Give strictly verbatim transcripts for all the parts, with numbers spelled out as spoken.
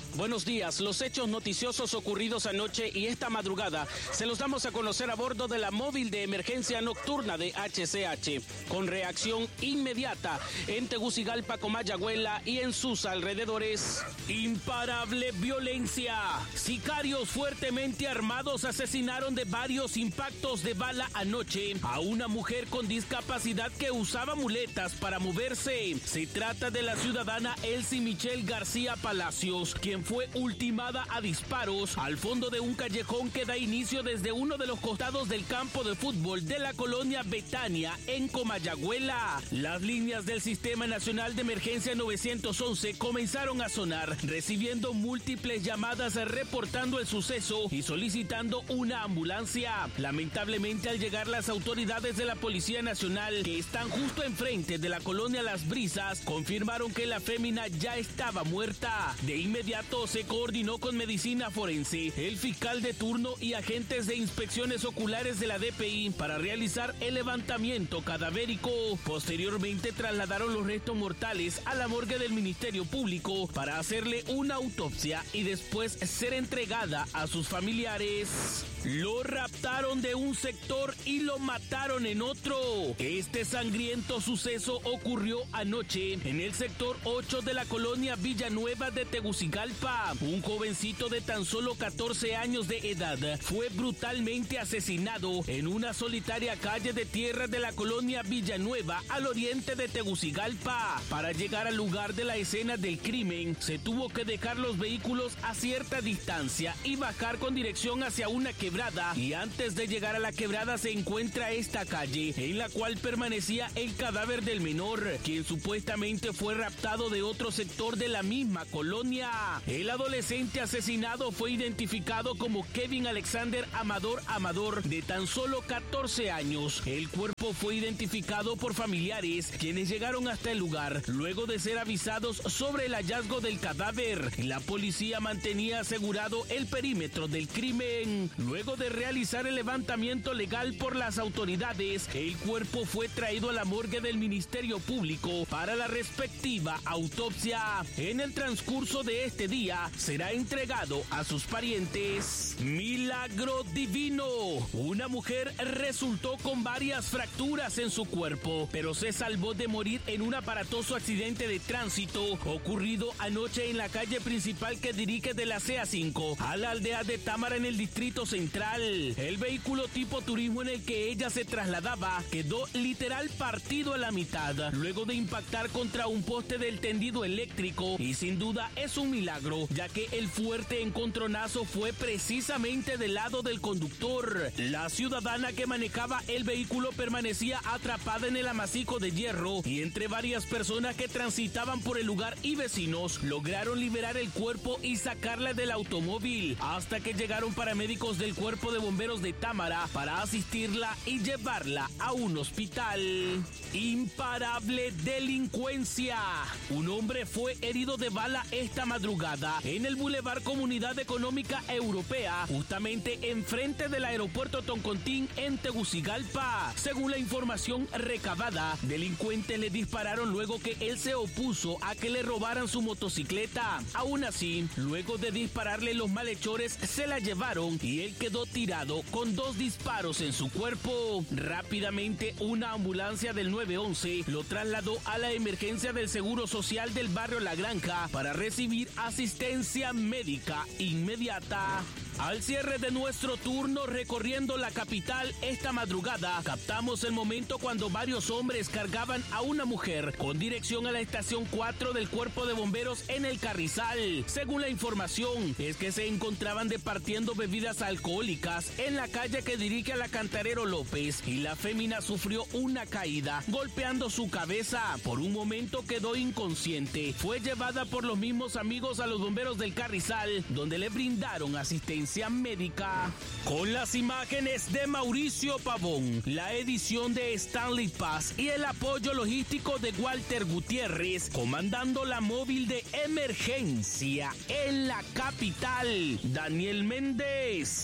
Buenos días. Los hechos noticiosos ocurridos anoche y esta madrugada se los damos a conocer a bordo de la móvil de emergencia nocturna de H C H, con reacción inmediata en Tegucigalpa, Comayagüela y en sus alrededores. Imparable violencia. Sicarios fuertemente armados asesinaron de varios impactos de bala anoche a una mujer con discapacidad que usaba muletas para moverse. Se trata de la ciudadana Elsie Michelle García Palacios, quien fue ultimada a disparos al fondo de un callejón que da inicio desde uno de los costados del campo de fútbol de la colonia Betania en Comayagüela. Las líneas del Sistema Nacional de Emergencia nueve once comenzaron a sonar, recibiendo múltiples llamadas reportando el suceso y solicitando una ambulancia. Lamentablemente, al llegar las autoridades de la Policía Nacional, que están justo enfrente de la colonia Las Brisas, confirmaron que la fémina ya estaba muerta. De inmediato se coordinó con medicina forense, el fiscal de turno y agentes de inspecciones oculares de la D P I para realizar el levantamiento cadavérico. Posteriormente trasladaron los restos mortales a la morgue del Ministerio Público para hacerle una autopsia y después ser entregada a sus familiares. Lo raptaron de un sector y lo mataron en otro. Este sangriento suceso ocurrió anoche en el sector ocho de la colonia Villanueva de Tegucigalpa. Un jovencito de tan solo catorce años de edad fue brutalmente asesinado en una solitaria calle de tierra de la colonia Villanueva al oriente de Tegucigalpa. Para llegar al lugar de la escena del crimen, se tuvo que dejar los vehículos a cierta distancia y bajar con dirección hacia una quebrada, y antes de llegar a la quebrada se encuentra esta calle en la cual permanecía el cadáver del menor, quien supuestamente fue raptado de otro sector de la misma colonia. El adolescente asesinado fue identificado como Kevin Alexander Amador Amador, de tan solo catorce años. El cuerpo fue identificado por familiares, quienes llegaron hasta el lugar luego de ser avisados sobre el hallazgo del cadáver. La policía mantenía asegurado el perímetro del crimen. Luego de realizar el levantamiento legal por las autoridades, el cuerpo fue traído a la morgue del Ministerio Público para la respectiva autopsia. En el transcurso de este día será entregado a sus parientes. Milagro divino. Una mujer resultó con varias fracturas en su cuerpo, pero se salvó de morir en un aparatoso accidente de tránsito ocurrido anoche en la calle principal que dirige de la C A cinco a la aldea de Támara en el Distrito Central. El vehículo tipo turismo en el que ella se trasladaba quedó literal partido a la mitad luego de impactar contra un poste del tendido eléctrico, y sin duda es un milagro, ya que el fuerte encontronazo fue precisamente del lado del conductor. La ciudadana que manejaba el vehículo permanecía atrapada en el amasijo de hierro, y entre varias personas que transitaban por el lugar y vecinos lograron liberar el cuerpo y sacarla del automóvil, hasta que llegaron paramédicos del Cuerpo de Bomberos de Támara para asistirla y llevarla a un hospital. Imparable delincuencia. Un hombre fue herido de bala esta madrugada en el Boulevard Comunidad Económica Europea, justamente enfrente del aeropuerto Toncontín en Tegucigalpa. Según la información recabada, delincuentes le dispararon luego que él se opuso a que le robaran su motocicleta. Aún así, luego de dispararle, los malhechores se la llevaron y él quedó tirado con dos disparos en su cuerpo. Rápidamente, una ambulancia del nueve once lo trasladó a la emergencia del Seguro Social del barrio La Granja para recibir asistencia médica inmediata. Al cierre de nuestro turno recorriendo la capital esta madrugada, captamos el momento cuando varios hombres cargaban a una mujer con dirección a la estación cuatro del Cuerpo de Bomberos en El Carrizal. Según la información, es que se encontraban departiendo bebidas alcohólicas en la calle que dirige a la Cantarero López, y la fémina sufrió una caída, golpeando su cabeza. Por un momento quedó inconsciente. Fue llevada por los mismos amigos a los bomberos del Carrizal, donde le brindaron asistencia médica. Con las imágenes de Mauricio Pavón, la edición de Stanley Paz y el apoyo logístico de Walter Gutiérrez, comandando la móvil de emergencia en la capital, Daniel Méndez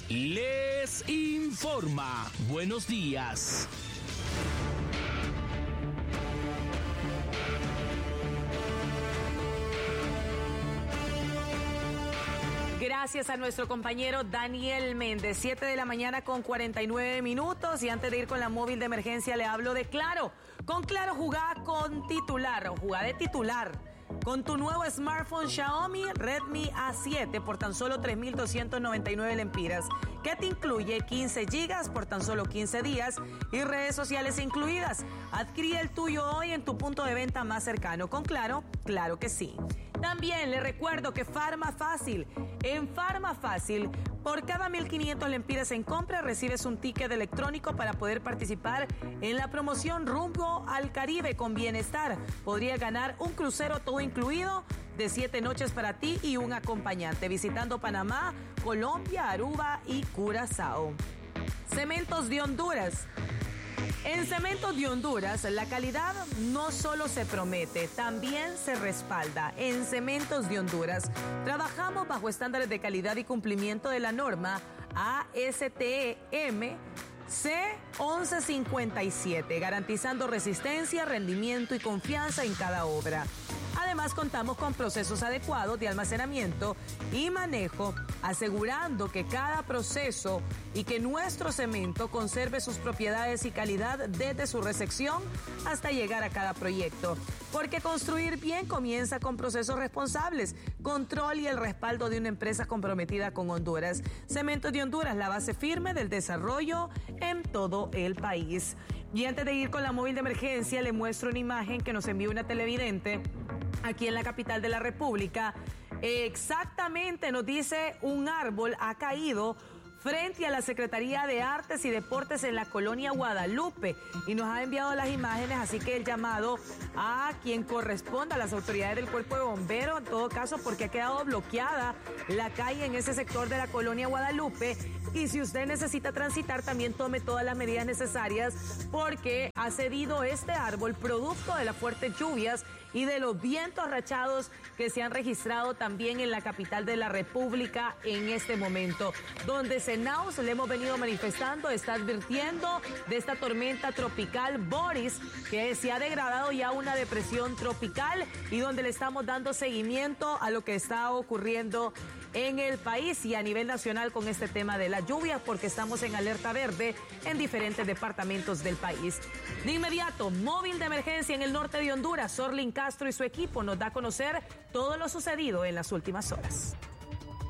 les informa. Buenos días. Gracias a nuestro compañero Daniel Méndez. siete de la mañana con cuarenta y nueve minutos. Y antes de ir con la móvil de emergencia, le hablo de Claro. Con Claro, jugá con titular o jugá de titular. Con tu nuevo smartphone Xiaomi Redmi A siete por tan solo tres mil doscientos noventa y nueve lempiras, que te incluye quince gigas por tan solo quince días y redes sociales incluidas. Adquirí el tuyo hoy en tu punto de venta más cercano. Con Claro, claro que sí. También le recuerdo que Farma Fácil, en Farma Fácil, por cada mil quinientos lempiras en compra recibes un ticket electrónico para poder participar en la promoción Rumbo al Caribe con Bienestar. Podría ganar un crucero todo incluido de siete noches para ti y un acompañante, visitando Panamá, Colombia, Aruba y Curazao. Cementos de Honduras. En Cementos de Honduras, la calidad no solo se promete, también se respalda. En Cementos de Honduras, trabajamos bajo estándares de calidad y cumplimiento de la norma A S T M C once cincuenta y siete, garantizando resistencia, rendimiento y confianza en cada obra. Además, contamos con procesos adecuados de almacenamiento y manejo, asegurando que cada proceso y que nuestro cemento conserve sus propiedades y calidad desde su recepción hasta llegar a cada proyecto. Porque construir bien comienza con procesos responsables, control y el respaldo de una empresa comprometida con Honduras. Cementos de Honduras, la base firme del desarrollo en todo el país. Y antes de ir con la móvil de emergencia, le muestro una imagen que nos envió una televidente aquí en la capital de la República. Exactamente, nos dice, un árbol ha caído frente a la Secretaría de Artes y Deportes en la colonia Guadalupe y nos ha enviado las imágenes, así que el llamado a quien corresponda, a las autoridades del Cuerpo de Bomberos, en todo caso, porque ha quedado bloqueada la calle en ese sector de la colonia Guadalupe. Y si usted necesita transitar, también tome todas las medidas necesarias porque ha cedido este árbol producto de las fuertes lluvias y de los vientos rachados que se han registrado también en la capital de la República en este momento, donde Senaos le hemos venido manifestando, está advirtiendo de esta tormenta tropical Boris, que se ha degradado ya a una depresión tropical y donde le estamos dando seguimiento a lo que está ocurriendo en el país y a nivel nacional con este tema de las lluvias, porque estamos en alerta verde en diferentes departamentos del país. De inmediato, móvil de emergencia en el norte de Honduras. Sorlin Castro y su equipo nos da a conocer todo lo sucedido en las últimas horas.